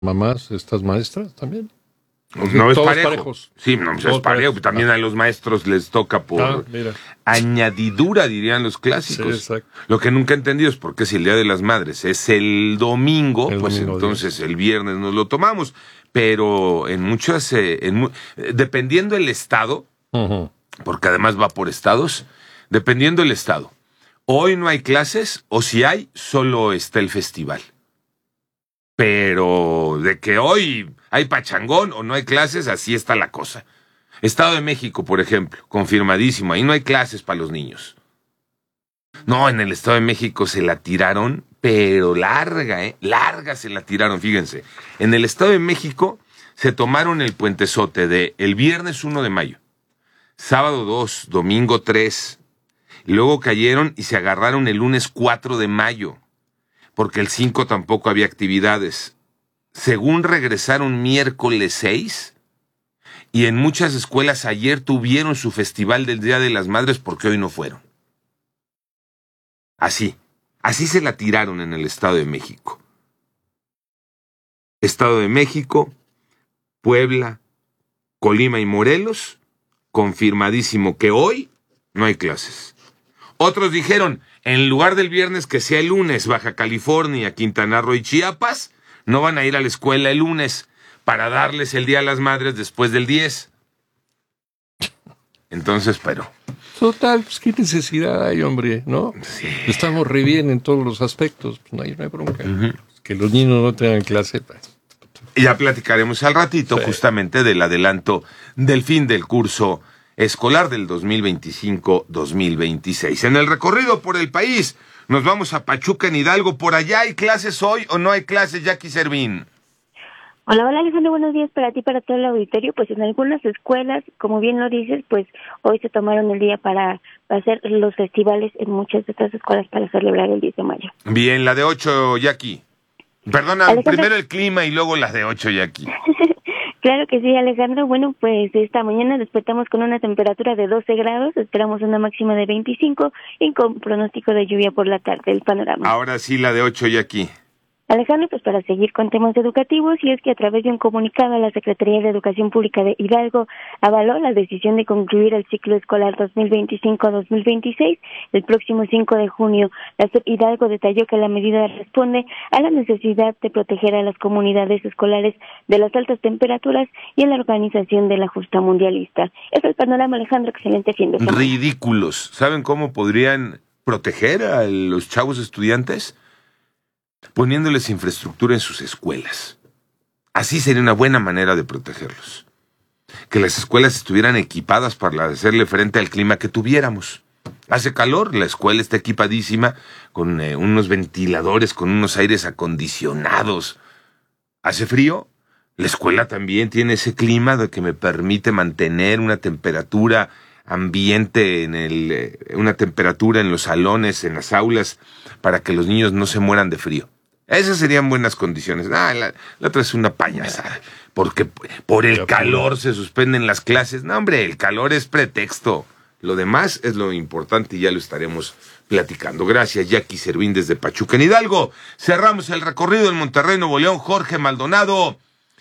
mamás, estas maestras también. No es todos parejo. Parejos. Sí, no es parejo. También a los maestros les toca por añadidura, dirían los clásicos. Sí, exacto. Lo que nunca he entendido es por qué si el Día de las Madres es el domingo, pues domingo, entonces el viernes nos lo tomamos. Pero en muchas, dependiendo el estado, porque además va por estados, dependiendo el estado, hoy no hay clases o si hay, solo está el festival. Pero de que hoy hay pachangón o no hay clases, así está la cosa. Estado de México, por ejemplo, confirmadísimo, ahí no hay clases para los niños. No, en el Estado de México se la tiraron, pero larga se la tiraron, fíjense. En el Estado de México se tomaron el puentezote de el viernes 1 de mayo, sábado 2, domingo 3, luego cayeron y se agarraron el lunes 4 de mayo. Porque el 5 tampoco había actividades. Según regresaron miércoles 6, y en muchas escuelas ayer tuvieron su festival del Día de las Madres porque hoy no fueron. Así se la tiraron en el Estado de México. Estado de México, Puebla, Colima y Morelos, confirmadísimo que hoy no hay clases. Otros dijeron, en lugar del viernes que sea el lunes, Baja California, Quintana Roo y Chiapas, no van a ir a la escuela el lunes para darles el Día a las Madres después del 10. Entonces, pero... Total, pues qué necesidad hay, hombre, ¿no? Sí. Estamos re bien en todos los aspectos, pues no hay bronca. Que los niños no tengan clase, pues. Ya platicaremos al ratito justamente del adelanto del fin del curso escolar del 2025-2026. En el recorrido por el país, nos vamos a Pachuca, en Hidalgo. ¿Por allá hay clases hoy o no hay clases, Jackie Servín? Hola, Alejandro, buenos días para ti, para todo el auditorio. Pues en algunas escuelas, como bien lo dices, pues hoy se tomaron el día para hacer los festivales en muchas de estas escuelas para celebrar el 10 de mayo. Bien, la de 8, Jackie. Perdona, Alejandro, primero el clima y luego las de 8, Jackie. Claro que sí, Alejandro. Bueno, pues esta mañana despertamos con una temperatura de 12 grados, esperamos una máxima de 25 y con pronóstico de lluvia por la tarde. El panorama. Ahora sí, la de 8, Jackie. Alejandro, pues para seguir con temas educativos, y es que a través de un comunicado la Secretaría de Educación Pública de Hidalgo avaló la decisión de concluir el ciclo escolar 2025-2026 el próximo 5 de junio. La SEP Hidalgo detalló que la medida responde a la necesidad de proteger a las comunidades escolares de las altas temperaturas y en la organización de la justa mundialista. Es el panorama, Alejandro, excelente fin de semana. Ridículos. ¿Saben cómo podrían proteger a los chavos estudiantes? Poniéndoles infraestructura en sus escuelas. Así sería una buena manera de protegerlos. Que las escuelas estuvieran equipadas para hacerle frente al clima que tuviéramos. Hace calor, la escuela está equipadísima con unos ventiladores, con unos aires acondicionados. Hace frío, la escuela también tiene ese clima que me permite mantener una temperatura ambiente una temperatura en los salones, en las aulas, para que los niños no se mueran de frío. Esas serían buenas condiciones. La otra es una payasada, porque por el calor se suspenden las clases. No, hombre, el calor es pretexto. Lo demás es lo importante y ya lo estaremos platicando. Gracias, Jackie Servín, desde Pachuca, en Hidalgo. Cerramos el recorrido en Monterrey, Nuevo León. Jorge Maldonado.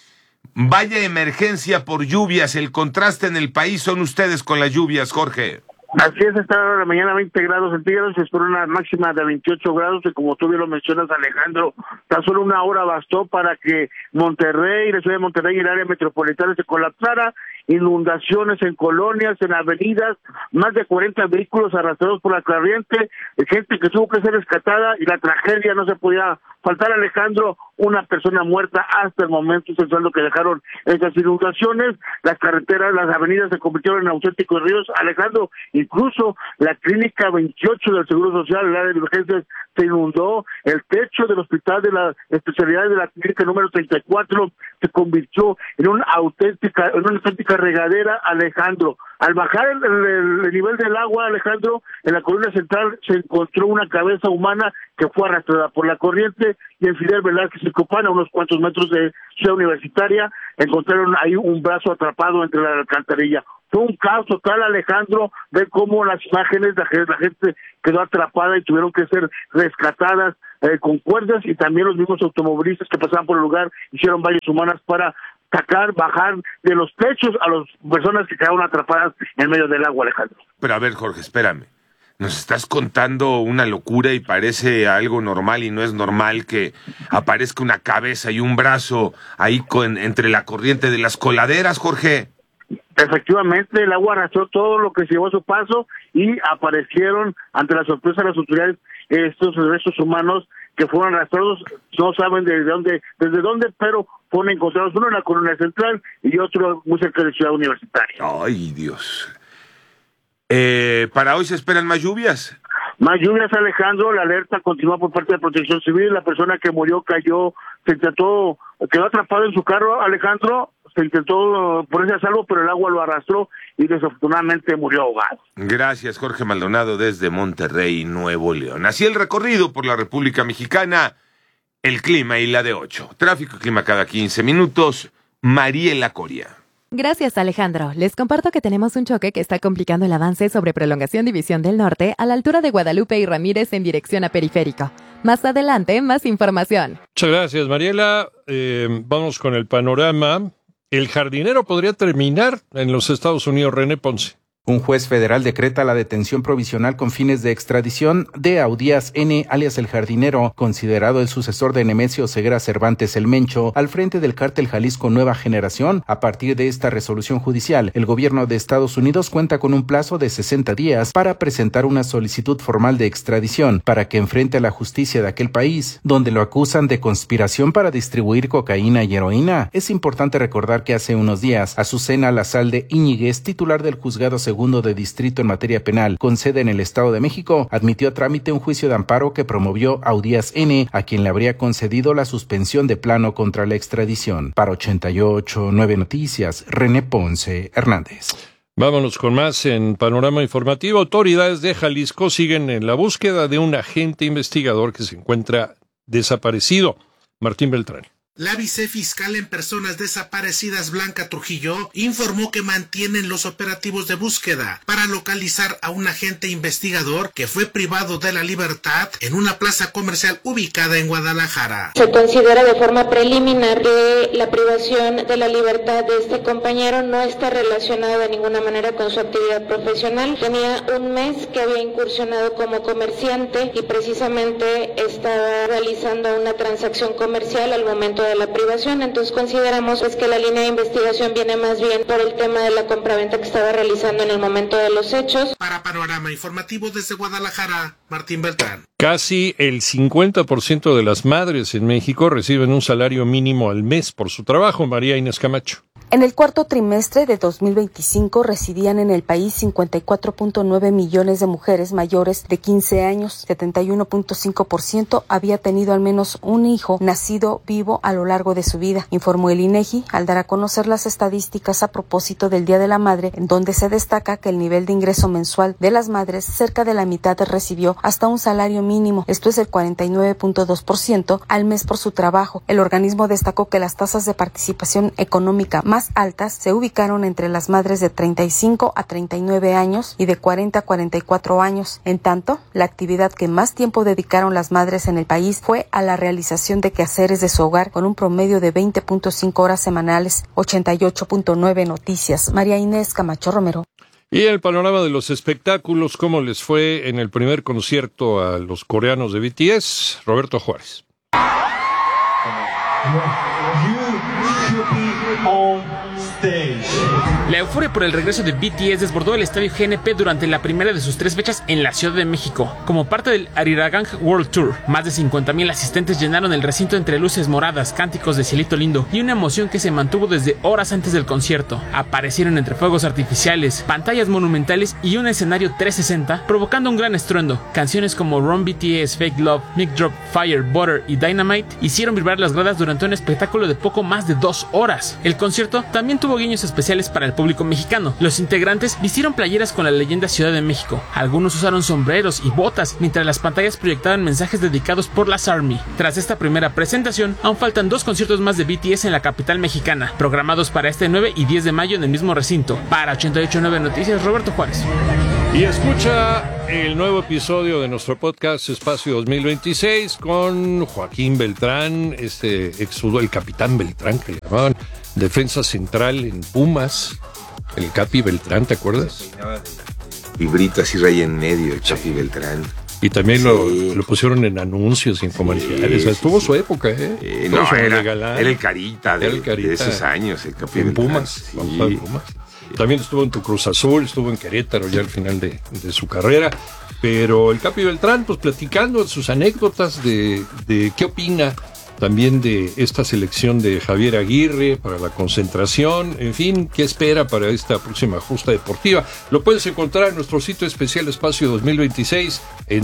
Vaya emergencia por lluvias. El contraste en el país son ustedes con las lluvias, Jorge. Así es, esta hora de la mañana 20 grados centígrados, se espera una máxima de 28 grados, y como tú bien lo mencionas, Alejandro, tan solo una hora bastó para que Monterrey, la ciudad de Monterrey y el área metropolitana se colapsara. Inundaciones en colonias, en avenidas, más de 40 vehículos arrastrados por la corriente, gente que tuvo que ser rescatada, y la tragedia no se podía faltar, Alejandro, una persona muerta hasta el momento, es lo que dejaron esas inundaciones. Las carreteras, las avenidas se convirtieron en auténticos ríos, Alejandro. Incluso la clínica 28 del Seguro Social, el área de emergencias, se inundó. El techo del hospital de la especialidad de la clínica número 34 se convirtió en una auténtica regadera, Alejandro. Al bajar el nivel del agua, Alejandro, en la columna central se encontró una cabeza humana que fue arrastrada por la corriente, y en Fidel Velázquez y Copán, a unos cuantos metros de Ciudad Universitaria, encontraron ahí un brazo atrapado entre la alcantarilla. Fue un caos total, Alejandro, ver cómo las imágenes, la gente quedó atrapada y tuvieron que ser rescatadas con cuerdas, y también los mismos automovilistas que pasaban por el lugar hicieron vallas humanas para bajar de los techos a las personas que quedaron atrapadas en medio del agua, Alejandro. Pero a ver, Jorge, espérame. Nos estás contando una locura y parece algo normal, y no es normal que aparezca una cabeza y un brazo ahí entre la corriente de las coladeras, Jorge. Efectivamente, el agua arrastró todo lo que se llevó a su paso y aparecieron ante la sorpresa de las autoridades estos restos humanos que fueron arrastrados. No saben desde dónde, pero fueron encontrados, uno en la Colonia Central y otro muy cerca de Ciudad Universitaria. Ay, Dios. ¿Para hoy se esperan más lluvias? Más lluvias, Alejandro. La alerta continúa por parte de Protección Civil. La persona que murió quedó atrapado en su carro, Alejandro. Se intentó ponerse a salvo, pero el agua lo arrastró y desafortunadamente murió ahogado. Gracias, Jorge Maldonado, desde Monterrey, Nuevo León. Así el recorrido por la República Mexicana, el clima y la de 8. Tráfico y clima cada 15 minutos. Mariela Coria. Gracias, Alejandro. Les comparto que tenemos un choque que está complicando el avance sobre Prolongación División del Norte a la altura de Guadalupe y Ramírez en dirección a Periférico. Más adelante, más información. Muchas gracias, Mariela. Vamos con el panorama. El jardinero podría terminar en los Estados Unidos, René Ponce. Un juez federal decreta la detención provisional con fines de extradición de Audías N., alias El Jardinero, considerado el sucesor de Nemesio Ceguera Cervantes El Mencho, al frente del cártel Jalisco Nueva Generación. A partir de esta resolución judicial, el gobierno de Estados Unidos cuenta con un plazo de 60 días para presentar una solicitud formal de extradición para que enfrente a la justicia de aquel país, donde lo acusan de conspiración para distribuir cocaína y heroína. Es importante recordar que hace unos días, Azucena Lazalde Íñiguez, titular del juzgado segundo de distrito en materia penal, con sede en el Estado de México, admitió a trámite un juicio de amparo que promovió Audías N., a quien le habría concedido la suspensión de plano contra la extradición. Para 88.9 Noticias, René Ponce Hernández. Vámonos con más en Panorama Informativo. Autoridades de Jalisco siguen en la búsqueda de un agente investigador que se encuentra desaparecido. Martín Beltrán. La vicefiscal en personas desaparecidas, Blanca Trujillo, informó que mantienen los operativos de búsqueda para localizar a un agente investigador que fue privado de la libertad en una plaza comercial ubicada en Guadalajara. Se considera de forma preliminar que la privación de la libertad de este compañero no está relacionada de ninguna manera con su actividad profesional. Tenía un mes que había incursionado como comerciante y precisamente estaba realizando una transacción comercial al momento de la privación. Entonces consideramos que la línea de investigación viene más bien por el tema de la compraventa que estaba realizando en el momento de los hechos. Para Panorama Informativo desde Guadalajara, Martín Beltrán. Casi el 50% de las madres en México reciben un salario mínimo al mes por su trabajo. María Inés Camacho. En el cuarto trimestre de 2025 residían en el país 54.9 millones de mujeres mayores de 15 años. 71.5% había tenido al menos un hijo nacido vivo a lo largo de su vida, informó el INEGI al dar a conocer las estadísticas a propósito del Día de la Madre, en donde se destaca que el nivel de ingreso mensual de las madres, cerca de la mitad recibió hasta un salario mínimo, esto es el 49.2% al mes por su trabajo. El organismo destacó que las tasas de participación económica más altas se ubicaron entre las madres de 35 a 39 años y de 40 a 44 años. En tanto, la actividad que más tiempo dedicaron las madres en el país fue a la realización de quehaceres de su hogar, con un promedio de 20.5 horas semanales. 88.9 Noticias, María Inés Camacho Romero. Y el panorama de los espectáculos, ¿cómo les fue en el primer concierto a los coreanos de BTS? Roberto Juárez. La euforia por el regreso de BTS desbordó el estadio GNP durante la primera de sus 3 fechas en la Ciudad de México. Como parte del Arirang World Tour, más de 50,000 asistentes llenaron el recinto entre luces moradas, cánticos de Cielito Lindo y una emoción que se mantuvo desde horas antes del concierto. Aparecieron entre fuegos artificiales, pantallas monumentales y un escenario 360, provocando un gran estruendo. Canciones como Run BTS, Fake Love, Mic Drop, Fire, Butter y Dynamite hicieron vibrar las gradas durante un espectáculo de poco más de 2 horas. El concierto también tuvo guiños especiales para el público mexicano. Los integrantes vistieron playeras con la leyenda Ciudad de México. Algunos usaron sombreros y botas, mientras las pantallas proyectaban mensajes dedicados por las ARMY. Tras esta primera presentación, aún faltan 2 conciertos más de BTS en la capital mexicana, programados para este 9 y 10 de mayo en el mismo recinto. Para 88.9 Noticias, Roberto Juárez. Y escucha el nuevo episodio de nuestro podcast Espacio 2026 con Joaquín Beltrán, el capitán Beltrán que le llamaban, defensa central en Pumas, el Capi Beltrán, ¿te acuerdas? Librito así rey en medio, el Capi Beltrán. Y también lo pusieron en anuncios y en comerciales. O sea, estuvo su época, ¿eh? No, era el carita de esos años, el Capi en Beltrán. Pumas, sí. vamos a ver Pumas. También estuvo en tu Cruz Azul, estuvo en Querétaro ya al final de su carrera. Pero el Capi Beltrán, pues platicando sus anécdotas de qué opina también de esta selección de Javier Aguirre para la concentración, en fin, qué espera para esta próxima justa deportiva. Lo puedes encontrar en nuestro sitio especial Espacio 2026 en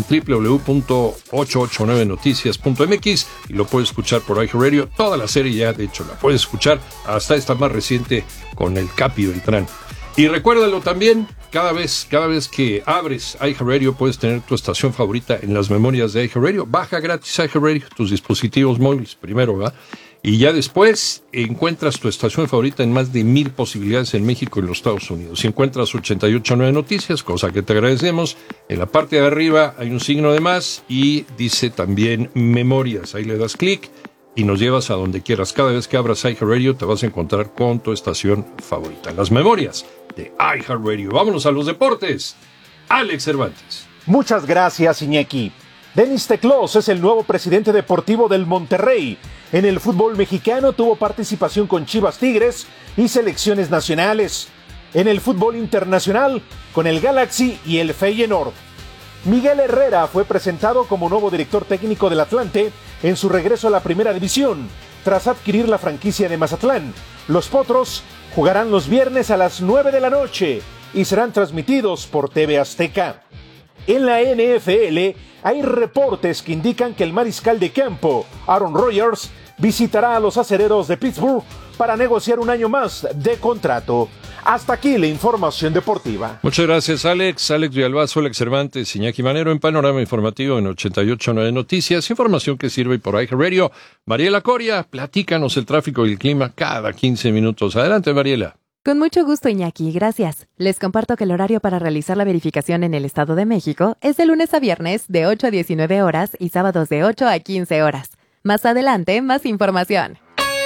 www.889noticias.mx y lo puedes escuchar por iHeartRadio. Toda la serie ya, de hecho, la puedes escuchar hasta esta más reciente con el Capi Beltrán. Y recuérdalo también, cada vez que abres iHeartRadio puedes tener tu estación favorita en las memorias de iHeartRadio. Baja gratis iHeartRadio, tus dispositivos móviles primero, ¿verdad? Y ya después encuentras tu estación favorita en más de 1,000 posibilidades en México y en los Estados Unidos. Si encuentras 889 Noticias, cosa que te agradecemos, en la parte de arriba hay un signo de más y dice también memorias. Ahí le das clic y nos llevas a donde quieras. Cada vez que abras iHeartRadio te vas a encontrar con tu estación favorita. Las memorias de iHeartRadio. Vámonos a los deportes. Alex Cervantes. Muchas gracias, Iñaki. Denis Teclós es el nuevo presidente deportivo del Monterrey. En el fútbol mexicano tuvo participación con Chivas Tigres y selecciones nacionales. En el fútbol internacional, con el Galaxy y el Feyenoord. Miguel Herrera fue presentado como nuevo director técnico del Atlante en su regreso a la primera división, tras adquirir la franquicia de Mazatlán. Los Potros jugarán los viernes a las 9 de la noche y serán transmitidos por TV Azteca. En la NFL hay reportes que indican que el mariscal de campo, Aaron Rodgers, visitará a los Acereros de Pittsburgh para negociar un año más de contrato. Hasta aquí la información deportiva. Muchas gracias, Alex. Alex Villalbazo, Alex Cervantes, Iñaki Manero en Panorama Informativo en 88.9 Noticias. Información que sirve por iHeartRadio. Mariela Coria, platícanos el tráfico y el clima cada 15 minutos. Adelante, Mariela. Con mucho gusto, Iñaki, gracias. Les comparto que el horario para realizar la verificación en el Estado de México es de lunes a viernes de 8 a 19 horas y sábados de 8 a 15 horas. Más adelante, más información.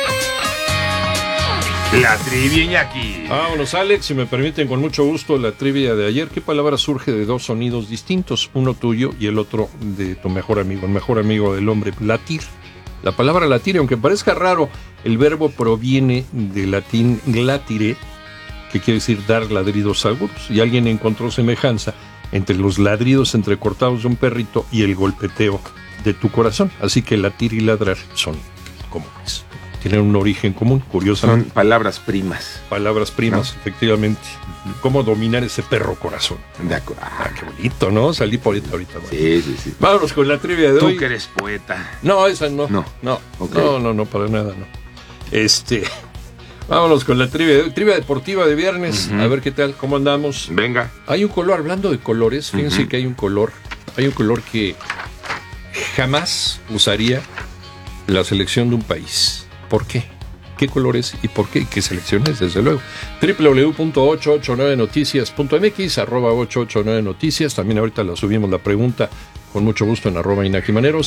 La trivia, Iñaki. Vámonos, Alex, si me permiten, con mucho gusto, la trivia de ayer. ¿Qué palabra surge de dos sonidos distintos? Uno tuyo y el otro de tu mejor amigo, el mejor amigo del hombre, latir. La palabra latir, aunque parezca raro, el verbo proviene del latín glatire, que quiere decir dar ladridos agudos, y alguien encontró semejanza entre los ladridos entrecortados de un perrito y el golpeteo de tu corazón. Así que latir y ladrar son comunes. Tienen un origen común, curiosamente. Son palabras primas. Palabras primas, ¿no? Efectivamente. ¿Cómo dominar ese perro corazón? De acuerdo. Qué bonito, ¿no? Salí por ahorita. Sí. Vámonos con la trivia de hoy. Tú que eres poeta. No, esa no. No, okay. No, para nada, no. Vámonos con la trivia de hoy. Trivia deportiva de viernes. A ver qué tal, cómo andamos. Venga. Hay un color, hablando de colores, fíjense que hay un color que jamás usaría la selección de un país. ¿Por qué? ¿Qué colores y por qué? ¿Y qué selecciones? Desde luego. www.889noticias.mx, @889noticias. También ahorita la subimos la pregunta con mucho gusto en @Iñaki Manero,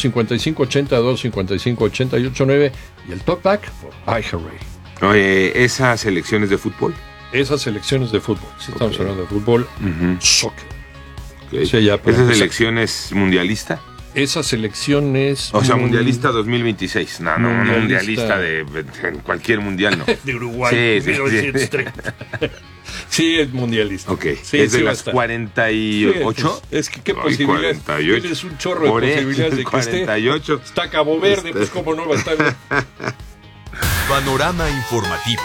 5582-5588-9 y el talkback por iHeartRadio. ¿Esas selecciones de fútbol? Esas selecciones de fútbol. Sí, estamos hablando de fútbol, soccer. Okay. O sea, ya ¿esas selecciones mundialista? Esas selecciones... O sea, mundialista 2026. No, mundialista de cualquier mundial, no. De Uruguay. Sí. Sí, es mundialista. Ok. Sí, ¿es de las 48? Es que qué posibilidades. Tienes un chorro de posibilidades de que 48. Está Cabo Verde, pues cómo no va a estar. Panorama informativo.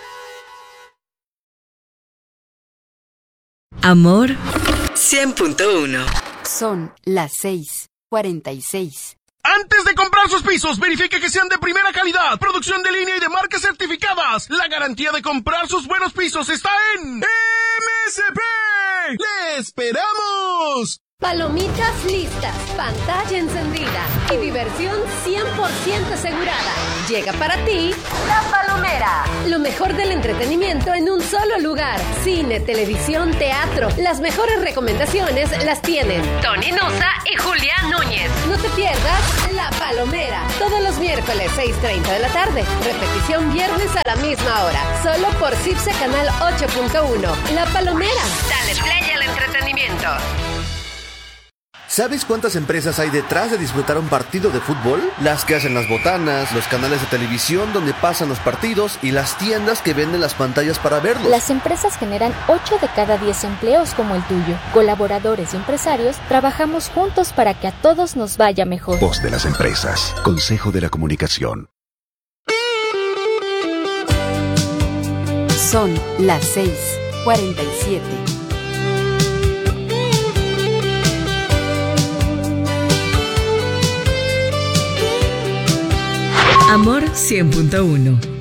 Amor 100.1. Son las 6:46. Antes de comprar sus pisos, verifique que sean de primera calidad, producción de línea y de marcas certificadas. La garantía de comprar sus buenos pisos está en MSP. ¡Le esperamos! Palomitas listas, pantalla encendida y diversión 100% asegurada. Llega para ti La Palomera, lo mejor del entretenimiento en un solo lugar. Cine, televisión, teatro. Las mejores recomendaciones las tienen Tony Nusa y Julián Núñez. No te pierdas La Palomera. Todos los miércoles 6:30 de la tarde. Repetición viernes a la misma hora. Solo por CIPSE Canal 8.1. La Palomera. Dale play al entretenimiento. ¿Sabes cuántas empresas hay detrás de disfrutar un partido de fútbol? Las que hacen las botanas, los canales de televisión donde pasan los partidos y las tiendas que venden las pantallas para verlos. Las empresas generan 8 de cada 10 empleos como el tuyo. Colaboradores y empresarios trabajamos juntos para que a todos nos vaya mejor. Voz de las empresas. Consejo de la Comunicación. Son las 6:47. Amor 100.1